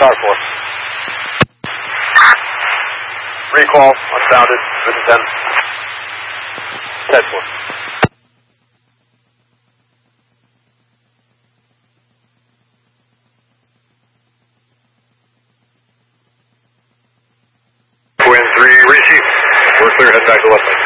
Star 4. Recall, unbounded, Vision 10. 10 4. Wind 3, receive. We're clear, head back to left lane.